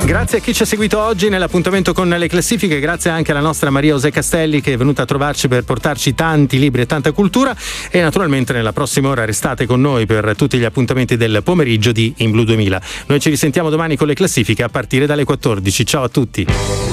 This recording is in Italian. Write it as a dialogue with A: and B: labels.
A: Grazie a chi ci ha seguito oggi nell'appuntamento con le classifiche, grazie anche alla nostra Maria José Castelli che è venuta a trovarci per portarci tanti libri e tanta cultura, e naturalmente nella prossima ora restate con noi per tutti gli appuntamenti del pomeriggio di In Blu 2000. Noi ci risentiamo domani con le classifiche a partire dalle 14. Ciao a tutti.